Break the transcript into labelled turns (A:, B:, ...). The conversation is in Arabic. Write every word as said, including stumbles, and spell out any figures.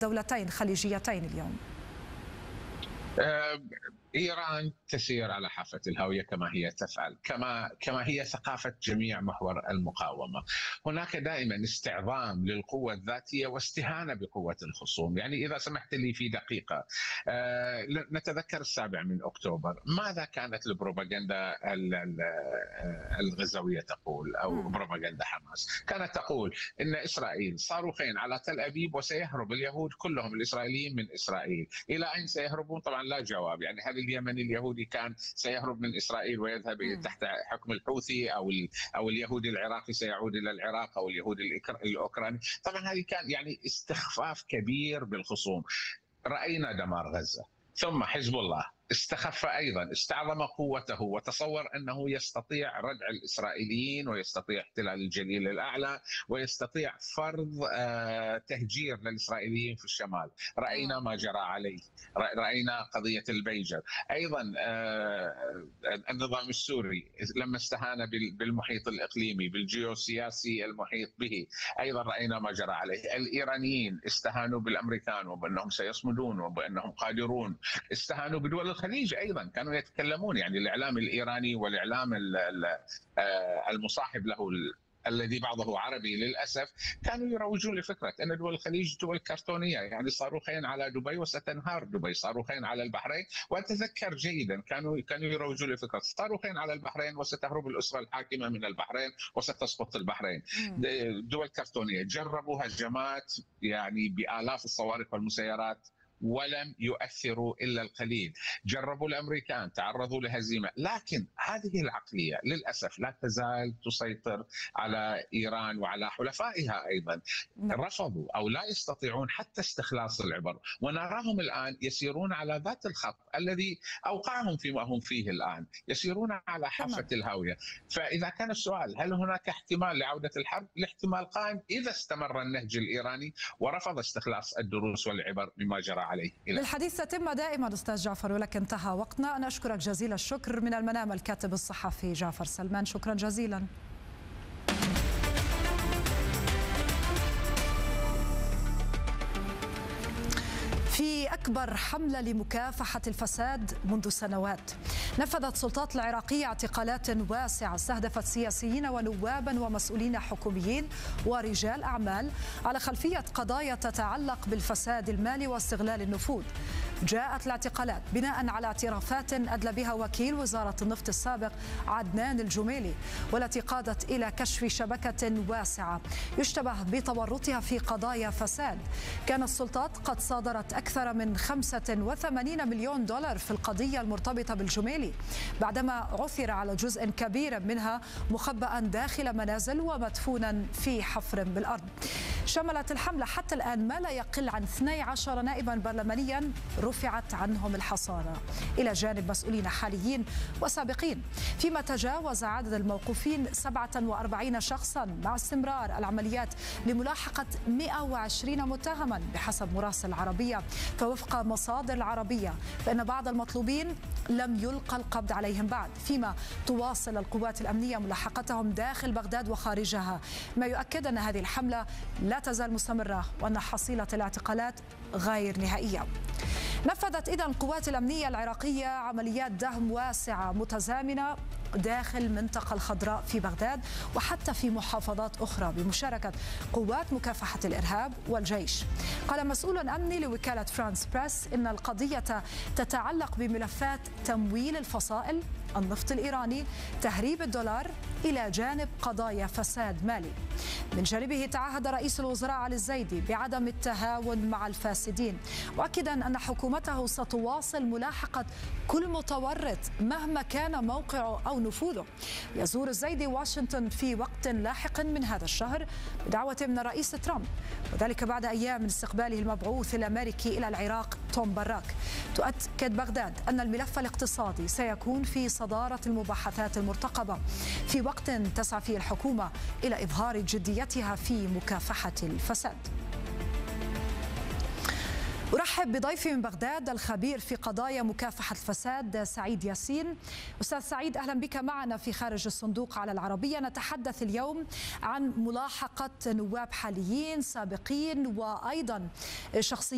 A: دولتين خليجيتين اليوم؟
B: إيران تسير على حافة الهاوية كما هي تفعل، كما كما هي ثقافة جميع محور المقاومة. هناك دائما استعظام للقوة الذاتية واستهانة بقوة الخصوم. يعني إذا سمحت لي في دقيقة، نتذكر السابع من أكتوبر، ماذا كانت البروباغندا الغزوية تقول، أو بروباغندا حماس؟ كانت تقول إن إسرائيل صاروخين على تل أبيب وسيهرب اليهود كلهم الإسرائيليين من إسرائيل. إلى أين سيهربون؟ طبعا لا جواب. يعني هل اليمني اليهودي كان سيهرب من إسرائيل ويذهب م. تحت حكم الحوثي، أو أو اليهودي العراقي سيعود إلى العراق، أو اليهودي الأوكراني؟ طبعا هذه كان يعني استخفاف كبير بالخصوم. رأينا دمار غزة، ثم حزب الله استخف أيضا، استعظم قوته وتصور أنه يستطيع ردع الإسرائيليين ويستطيع احتلال الجليل الأعلى ويستطيع فرض تهجير للإسرائيليين في الشمال. رأينا ما جرى عليه، رأينا قضية البيجر. أيضا النظام السوري لما استهان بالمحيط الإقليمي، بالجيوسياسي المحيط به، أيضا رأينا ما جرى عليه. الإيرانيين استهانوا بالأمريكان وبأنهم سيصمدون وبأنهم قادرون، استهانوا بدول الخليج ايضا، كانوا يتكلمون، يعني الاعلام الايراني والاعلام المصاحب له الذي بعضه عربي للاسف، كانوا يروجون لفكره ان دول الخليج دول كرتونيه، يعني صاروخين على دبي وستنهار دبي، صاروخين على البحرين، واتذكر جيدا كانوا كانوا يروجون لفكره صاروخين على البحرين وستهرب الاسره الحاكمه من البحرين وستسقط البحرين. دول كرتونيه. جربوا هجمات يعني بالاف الصواريخ والمسيرات ولم يؤثروا إلا القليل. جربوا الأمريكان، تعرضوا لهزيمة، لكن هذه العقلية للأسف لا تزال تسيطر على إيران وعلى حلفائها أيضا. رفضوا أو لا يستطيعون حتى استخلاص العبر، ونراهم الآن يسيرون على ذات الخط الذي أوقعهم فيما هم فيه الآن، يسيرون على حافة الهاوية. فإذا كان السؤال هل هناك احتمال لعودة الحرب؟ الاحتمال قائم إذا استمر النهج الإيراني ورفض استخلاص الدروس والعبر مما جرى عليه.
A: للحديث تتم دائما أستاذ جعفر، ولكن انتهى وقتنا. أنا أشكرك جزيل الشكر. من المنام الكاتب الصحفي جعفر سلمان، شكرا جزيلا. في أكبر حملة لمكافحة الفساد منذ سنوات، نفذت السلطات العراقية اعتقالات واسعة استهدفت سياسيين ونوابا ومسؤولين حكوميين ورجال أعمال على خلفية قضايا تتعلق بالفساد المالي واستغلال النفوذ. جاءت الاعتقالات بناء على اعترافات أدلى بها وكيل وزارة النفط السابق عدنان الجميلي، والتي قادت إلى كشف شبكة واسعة يشتبه بتورطها في قضايا فساد. كانت السلطات قد صادرت أكثر من خمسة وثمانين مليون دولار في القضية المرتبطة بالجميلي، بعدما عثر على جزء كبير منها مخبأ داخل منازل ومدفونا في حفر بالأرض. شملت الحملة حتى الآن ما لا يقل عن اثني عشر نائبا برلمانيا رفعت عنهم الحصانة، إلى جانب مسؤولين حاليين وسابقين، فيما تجاوز عدد الموقوفين سبعة وأربعين شخصا، مع استمرار العمليات لملاحقة مئة وعشرين متهما بحسب مراسل العربية. فوفق مصادر العربية فإن بعض المطلوبين لم يلقى القبض عليهم بعد، فيما تواصل القوات الأمنية ملاحقتهم داخل بغداد وخارجها، ما يؤكد أن هذه الحملة لا تزال مستمرة وأن حصيلة الاعتقالات غير نهائية. نفذت إذن القوات الأمنية العراقية عمليات دهم واسعة متزامنة داخل المنطقة الخضراء في بغداد وحتى في محافظات أخرى بمشاركة قوات مكافحة الإرهاب والجيش. قال مسؤول أمني لوكالة فرانس بريس إن القضية تتعلق بملفات تمويل الفصائل، النفط الإيراني، تهريب الدولار، إلى جانب قضايا فساد مالي. من جانبه تعهد رئيس الوزراء علي الزيدي بعدم التهاون مع الفاسدين، مؤكدا أن حكومته ستواصل ملاحقة كل متورط مهما كان موقعه أو نفوذه. يزور الزيدي واشنطن في وقت لاحق من هذا الشهر بدعوة من الرئيس ترامب، وذلك بعد أيام من استقباله المبعوث الأمريكي إلى العراق توم براك. تؤكد بغداد أن الملف الاقتصادي سيكون في صدارة المباحثات المرتقبة في وقت تسعى فيه الحكومة إلى إظهار جديتها في مكافحة الفساد. أرحب بضيفي من بغداد الخبير في قضايا مكافحة الفساد سعيد ياسين. أستاذ سعيد، أهلا بك معنا في خارج الصندوق على العربية. نتحدث اليوم عن ملاحقة نواب حاليين سابقين وأيضا شخصيين